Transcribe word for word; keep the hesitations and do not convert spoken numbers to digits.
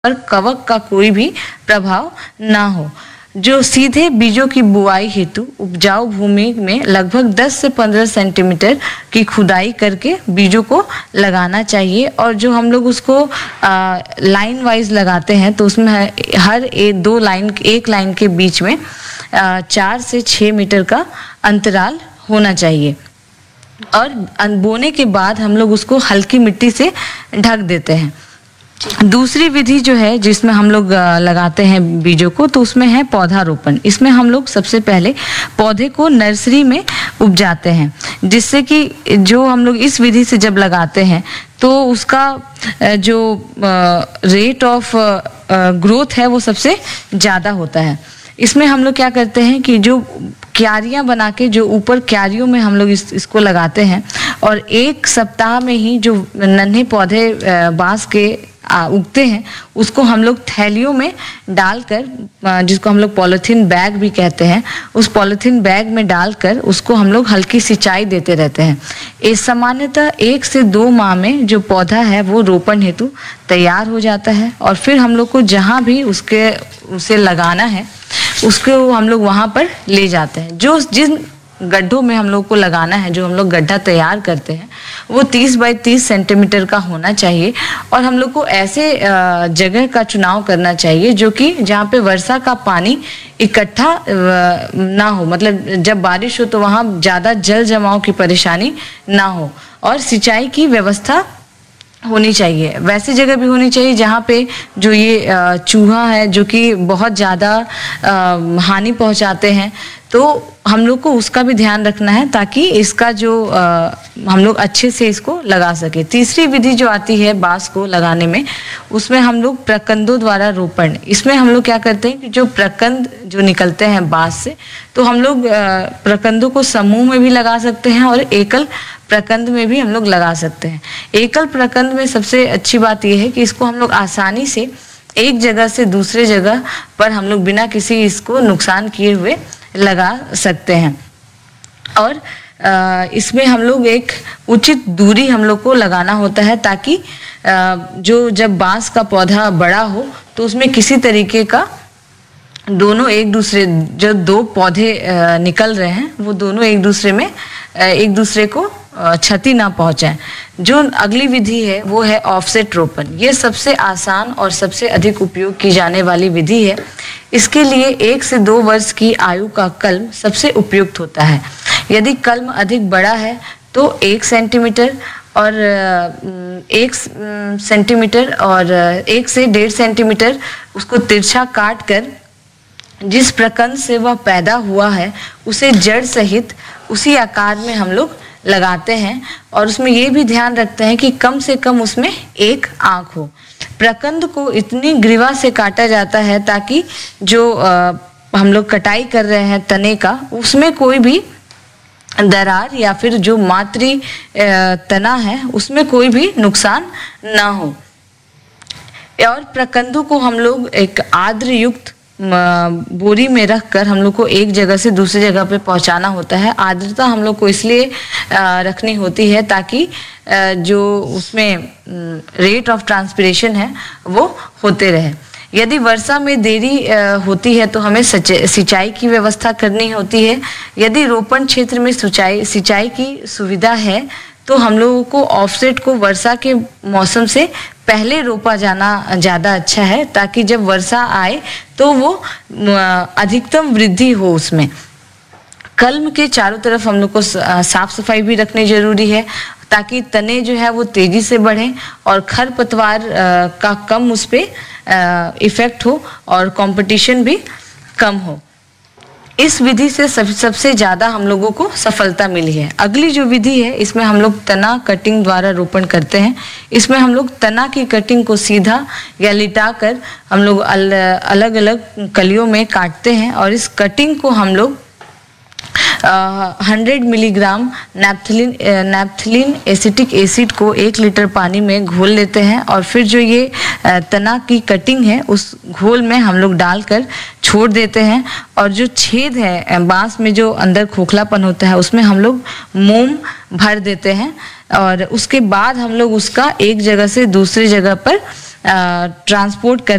पर कवक का कोई भी प्रभाव ना हो। जो सीधे बीजों की बुआई हेतु उपजाऊ भूमि में लगभग दस से पंद्रह सेंटीमीटर की खुदाई करके बीजों को लगाना चाहिए। और जो हम लोग उसको आ, लाइन वाइज लगाते हैं तो उसमें हर ए, दो लाइन एक लाइन के बीच में आ, चार से छः मीटर का अंतराल होना चाहिए। और बोने के बाद हम लोग उसको हल्की मिट्टी से ढक देते हैं। दूसरी विधि जो है जिसमें हम लोग लगाते हैं बीजों को, तो उसमें है पौधारोपण। इसमें हम लोग सबसे पहले पौधे को नर्सरी में उपजाते हैं, जिससे कि जो हम लोग इस विधि से जब लगाते हैं तो उसका जो रेट ऑफ ग्रोथ है वो सबसे ज़्यादा होता है। इसमें हम लोग क्या करते हैं कि जो क्यारियां बना के जो ऊपर क्यारियों में हम लोग इस, इसको लगाते हैं और एक सप्ताह में ही जो नन्हे पौधे बांस के उगते हैं उसको हम लोग थैलियों में डालकर, जिसको हम लोग पॉलीथीन बैग भी कहते हैं, उस पॉलीथीन बैग में डालकर उसको हम लोग हल्की सिंचाई देते रहते हैं। ये सामान्यतः एक से दो माह में जो पौधा है वो रोपण हेतु तैयार हो जाता है। और फिर हम लोग को जहाँ भी उसके उसे लगाना है उसको हम लोग वहाँ पर ले जाते हैं। जो जिन गड्ढों में हम लोग को लगाना है, जो हम लोग गड्ढा तैयार करते हैं, वो तीस बाई तीस सेंटीमीटर का होना चाहिए। और हम लोग को ऐसे जगह का चुनाव करना चाहिए जो कि जहाँ पे वर्षा का पानी इकट्ठा ना हो, मतलब जब बारिश हो तो वहाँ ज़्यादा जल जमाव की परेशानी ना हो। और सिंचाई की व्यवस्था होनी चाहिए। वैसी जगह भी होनी चाहिए जहाँ पे जो ये चूहा है जो कि बहुत ज़्यादा हानि पहुँचाते हैं, तो हम लोग को उसका भी ध्यान रखना है ताकि इसका जो आ, हम लोग अच्छे से इसको लगा सके। तीसरी विधि जो आती है बांस को लगाने में, उसमें हम लोग प्रकंदों द्वारा रोपण। इसमें हम लोग क्या करते हैं कि जो प्रकंद जो निकलते हैं बांस से, तो हम लोग प्रकंदों को समूह में भी लगा सकते हैं और एकल प्रकंद में भी हम लोग लगा सकते हैं। एकल प्रकंद में सबसे अच्छी बात यह है कि इसको हम लोग आसानी से एक जगह से दूसरे जगह पर हम लोग बिना किसी इसको नुकसान किए हुए लगा सकते हैं। और आ, इसमें हम लोग एक उचित दूरी हम लोग को लगाना होता है ताकि आ, जो जब बांस का पौधा बड़ा हो तो उसमें किसी तरीके का दोनों एक दूसरे जो दो पौधे आ, निकल रहे हैं वो दोनों एक दूसरे में आ, एक दूसरे को क्षति ना पहुंचाएं। जो अगली विधि है वो है ऑफसेट रोपण। ये सबसे आसान और सबसे अधिक उपयोग की जाने वाली विधि है। इसके लिए एक से दो वर्ष की आयु का कलम सबसे उपयुक्त होता है। यदि कलम अधिक बड़ा है तो एक सेंटीमीटर और एक सेंटीमीटर और एक से डेढ़ सेंटीमीटर उसको तिरछा काट कर जिस प्रकंद से वह पैदा हुआ है उसे जड़ सहित उसी आकार में हम लोग लगाते हैं। और उसमें ये भी ध्यान रखते हैं कि कम से कम उसमें एक आंख हो। प्रकंद को इतनी ग्रीवा से काटा जाता है ताकि जो आ, हम लोग कटाई कर रहे हैं तने का, उसमें कोई भी दरार या फिर जो मातृ तना है उसमें कोई भी नुकसान ना हो। और प्रकंदों को हम लोग एक आर्द्र युक्त बोरी में रख कर हम लोग को एक जगह से दूसरी जगह पे पहुंचाना होता है। आर्द्रता हम लोग को इसलिए रखनी होती है ताकि जो उसमें रेट ऑफ ट्रांसपिरेशन है वो होते रहे। यदि वर्षा में देरी होती है तो हमें सिंचाई की व्यवस्था करनी होती है। यदि रोपण क्षेत्र में सिंचाई सिंचाई की सुविधा है तो हम लोगों को ऑफसेट को वर्षा के मौसम से पहले रोपा जाना ज़्यादा अच्छा है ताकि जब वर्षा आए तो वो अधिकतम वृद्धि हो उसमें। कलम के चारों तरफ हम लोग को साफ सफाई भी रखनी जरूरी है ताकि तने जो है वो तेजी से बढ़ें और खरपतवार का कम उस पर इफेक्ट हो और कंपटीशन भी कम हो। इस विधि से सब, सबसे ज़्यादा हम लोगों को सफलता मिली है। अगली जो विधि है इसमें हम लोग तना कटिंग द्वारा रोपण करते हैं। इसमें हम लोग तना की कटिंग को सीधा या लिटा कर हम लोग अल, अलग अलग कलियों में काटते हैं और इस कटिंग को हम लोग hundred milligram naphthalene naphthalene acetic acid को एक लीटर पानी में घोल लेते हैं और फिर जो ये तना की कटिंग है उस घोल में हम लोग डालकर छोड़ देते हैं। और जो छेद है बांस में जो अंदर खोखलापन होता है उसमें हम लोग मोम भर देते हैं और उसके बाद हम लोग उसका एक जगह से दूसरी जगह पर ट्रांसपोर्ट कर